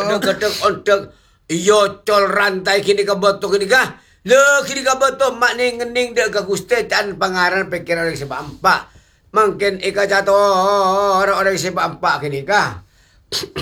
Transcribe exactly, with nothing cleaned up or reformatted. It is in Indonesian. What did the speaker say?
kadang-kadang ondek iyo col rantai kini ka boto kini ka. Le kini ka boto mak ning ngening dek ka guste tan pangaran pikiran orang sebab empat. Mungkin ika jatuh orang orang sebab empat kini ka.